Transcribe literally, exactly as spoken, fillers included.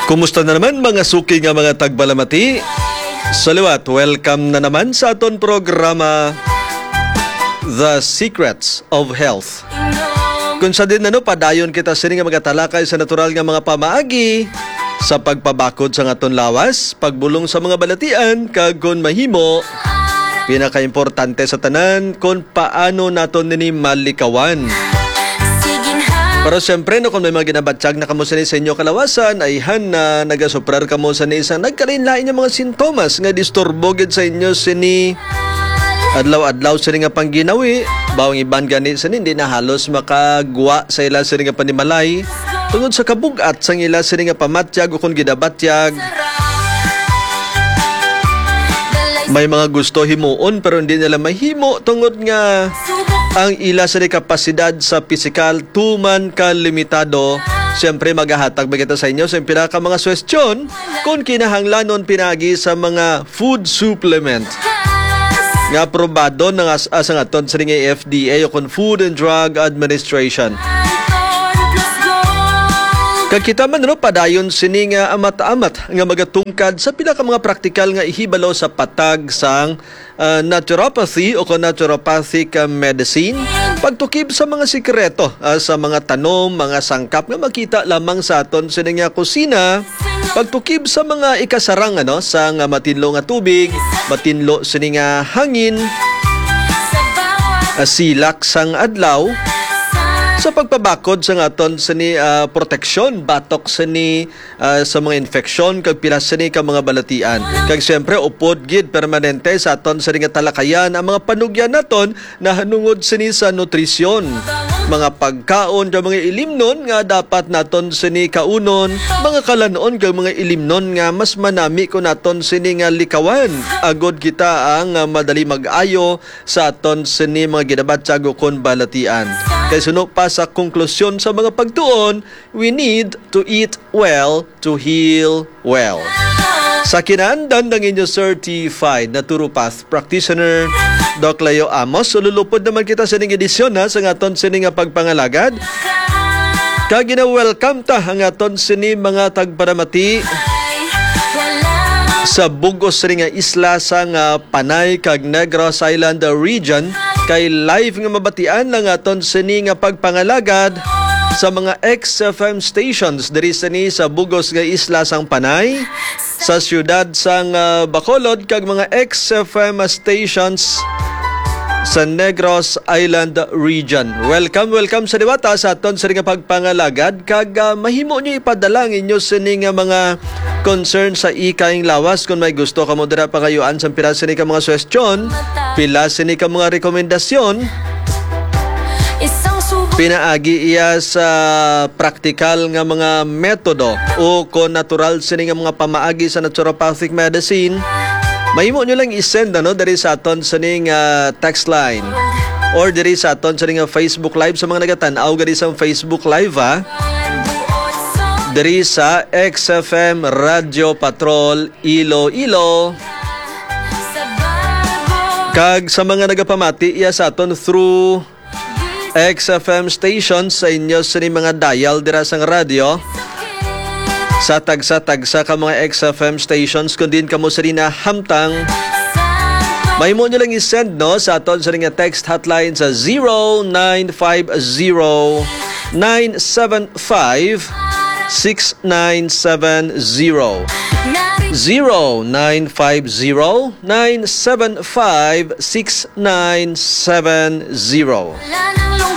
Kumusta na naman mga suki nga mga tagbalamati? Saliwat, welcome na naman sa aton programa The Secrets of Health. Kung sa din ano, padayon kita sini nga magatalakay sa natural nga mga pamaagi sa pagpabakod sa aton lawas, pagbulong sa mga balatian, kag kung mahimo, pinaka-importante sa tanan kung paano naton nini malikawan. Pero siyempre, no, kung may mga ginabatsyag na kamo sa inyo kalawasan, ay han na nagasoprar kamo sa isang nagkalinlain yung mga sintomas nga disturbo gid sa inyo sini adlaw-adlaw sa nga pangginawi. Bawang iban gani sa hindi na halos makagwa sa ila sa nga panimalay. Tungod sa kabugat sa ila sa nga pamatyag o kung ginabatyag. May mga gusto himuon pero hindi nila mahimo tungod nga ang ila sa kapasidad sa pisikal tuman ka limitado. Siyempre maghahatag ba kita sa inyo sa pinaka mga suwestyon kung kinahanglanon pinagi sa mga food supplement nga aprobado ng as-asa nga ton sa nga F D A o kung Food and Drug Administration. Kagkita man no, padayon sini nga amat-amat nga magatungkad sa pinaka mga praktikal nga ihibalo sa patag sang uh, naturopathy o kung naturopathic uh, medicine. Pagtukib sa mga sikreto uh, sa mga tanom, mga sangkap nga makita lamang sa aton sini nga kusina. Pagtukib sa mga ikasarang ano, sa nga matinlo nga tubig, matinlo sini nga hangin, uh, silak sang adlaw. Sa pagpabakod sa aton sa ni uh, proteksyon batok sa ni uh, sa mga infeksyon kag pilas sa ni ka mga balatian. Kag siyempre upod gid permanente sa aton sa nga talakayan ang mga panugyan naton na hanungod sa ni sa nutrisyon. Mga pagkaon kag mga ilimnon nga dapat naton sa ni kaunon, mga kalanon kag mga ilimnon nga mas manami ko naton sa ni nga likawan. Agod kita ang uh, madali mag-ayo sa aton sa ni mga ginabatyag kon balatian. Kay suno pa sa konklusyon sa mga pagtuon, we need to eat well to heal well. Sa kinandan ng inyo certified naturopath practitioner, Doc Leo Amos, sululupod naman kita sa ning edisyon ha, sa ngaton sini nga pagpangalagad. Kag gina-welcome ta ang aton sini mga tagparamati sa bugos ring nga isla sa nga Panay kag Negros Island region. Kay live nga mabatian lang aton sini nga pagpangalagad sa mga X F M stations diri sini sa bugos nga isla sang Panay, sa siyudad sang uh, Bacolod kag mga X F M stations sa Negros Island region. Welcome, welcome sa diwata sa aton sini nga pagpangalagad kag uh, mahimo niyo ipadala ang inyo sini nga mga concern sa ikaing lawas. Kung may gusto ka mo dira pangayuan sa pila sini ka mga suwestyon, pila sini ka mga rekomendasyon, pinaagi iya sa praktikal nga mga metodo o kung natural sini nga mga pamaagi sa naturopathic medicine, mahimo nyo lang isend ano, dari sa aton sini nga text line or dari sa aton sini nga Facebook Live sa mga nagatan-aw gadi sa Facebook Live ha. Dari sa X F M Radio Patrol Iloilo. Kag sa mga nagapamati iya sa aton through X F M stations sa inyo sa mga dial dira sang radio. Sa tagsa-tagsa ka mga X F M stations kung din kamo sa na hamtang, may mo nyo lang isend no, sa aton sa nga text hotline sa zero nine five zero nine seven five six nine seven zero zero nine five zero nine seven five six nine seven zero.